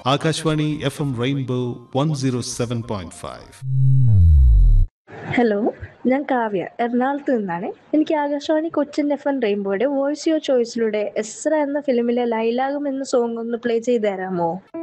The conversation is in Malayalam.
Akashvani FM rainbow 107.5. ഹലോ, ഞാൻ കാവ്യ, എറണാകുളത്ത് നിന്നാണ്. എനിക്ക് Akashvani Cochin FM റെയിൻബോയുടെ voice your ചോയ്സിലൂടെ Ezra എന്ന ഫിലിമിലെ ലൈലാകും എന്ന സോങ് ഒന്ന് പ്ലേ ചെയ്ത് തരാമോ?